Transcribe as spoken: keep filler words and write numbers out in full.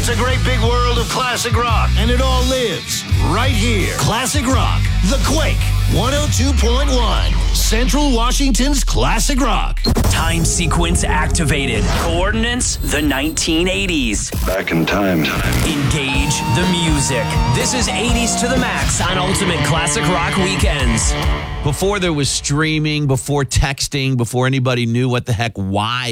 It's a great big world of classic rock, and it all lives right here. Classic Rock, The Quake, one oh two point one, Central Washington's Classic Rock. Time sequence activated. Coordinates, the nineteen eighties. Back in time. Engage the music. This is eighties to the max on Ultimate Classic Rock Weekends. Before there was streaming, before texting, before anybody knew what the heck why